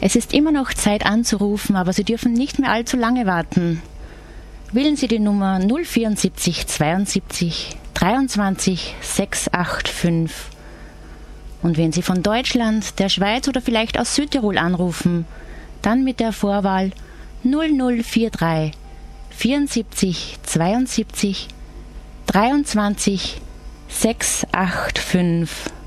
Es ist immer noch Zeit anzurufen, aber Sie dürfen nicht mehr allzu lange warten. Wählen Sie die Nummer 074 72 23 685. Und wenn Sie von Deutschland, der Schweiz oder vielleicht aus Südtirol anrufen, dann mit der Vorwahl 0043 74 72 23 685.